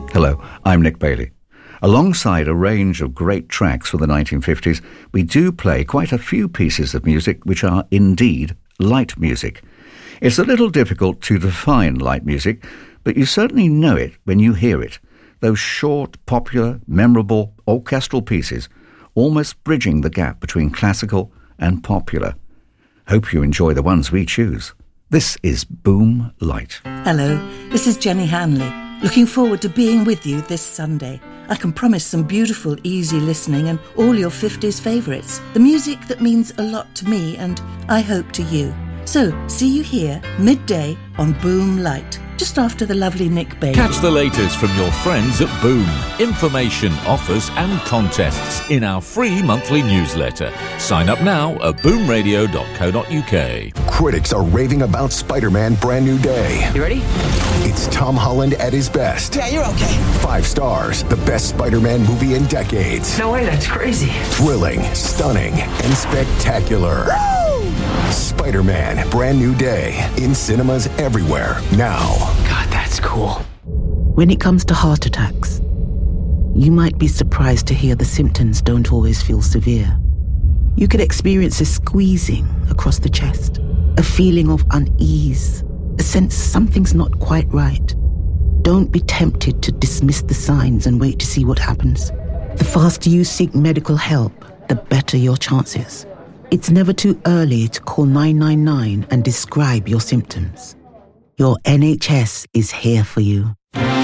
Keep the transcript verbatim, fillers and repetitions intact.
Hello, I'm Nick Bailey. Alongside a range of great tracks from the nineteen fifties, we do play quite a few pieces of music which are indeed light music. It's a little difficult to define light music, but you certainly know it when you hear it. Those short, popular, memorable orchestral pieces, almost bridging the gap between classical and popular. Hope you enjoy the ones we choose. This is Boom Light. Hello, this is Jenny Hanley. Looking forward to being with you this Sunday. I can promise some beautiful, easy listening and all your fifties favourites. The music that means a lot to me and I hope to you. So, see you here, midday, on Boom Light, just after the lovely Nick Bailey. Catch the latest from your friends at Boom. Information, offers and contests in our free monthly newsletter. Sign up now at boom radio dot co dot uk. Critics are raving about Spider-Man Brand New Day. You ready? It's Tom Holland at his best. Yeah, you're okay. Five stars, the best Spider-Man movie in decades. No way, that's crazy. Thrilling, stunning, and spectacular. Woo! Spider-Man Brand New Day in cinemas everywhere now. God, that's cool. When it comes to heart attacks, you might be surprised to hear the symptoms don't always feel severe. You could experience a squeezing across the chest, a feeling of unease, a sense something's not quite right. Don't be tempted to dismiss the signs and wait to see what happens. The faster you seek medical help, the better your chances. It's never too early to call nine nine nine and describe your symptoms. Your N H S is here for you.